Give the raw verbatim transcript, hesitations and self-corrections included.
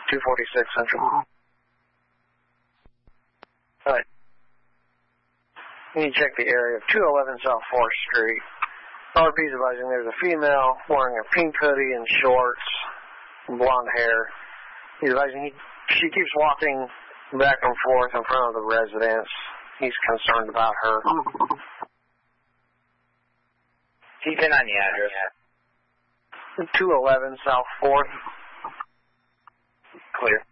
two forty-six Central. All right. You need to check the area of two eleven South fourth Street. R P's advising there's a female wearing a pink hoodie and shorts, blonde hair. He's advising he, she keeps walking back and forth in front of the residence. He's concerned about her. Keep in on the address. two eleven South fourth. Clear.